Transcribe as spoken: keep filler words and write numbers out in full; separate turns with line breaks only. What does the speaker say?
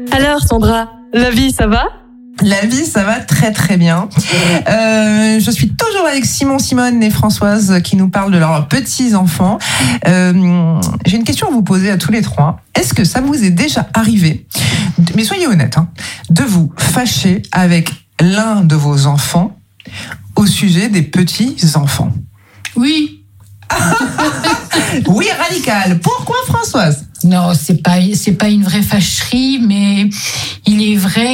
Alors Sandra, la vie ça va ?
La vie, ça va très très bien. Euh, je suis toujours avec Simon, Simone et Françoise qui nous parlent de leurs petits-enfants. Euh, j'ai une question à vous poser à tous les trois. Est-ce que ça vous est déjà arrivé, mais soyez honnêtes, hein, de vous fâcher avec l'un de vos enfants au sujet des petits-enfants ?
Oui.
Oui, radical. Pourquoi, Françoise ?
Non, c'est pas, c'est pas une vraie fâcherie, mais il est vrai